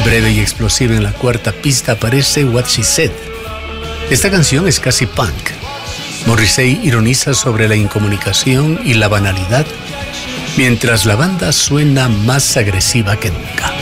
Breve y explosiva en la cuarta pista aparece What She Said. Esta canción es casi punk. Morrissey ironiza sobre la incomunicación y la banalidad, mientras la banda suena más agresiva que nunca.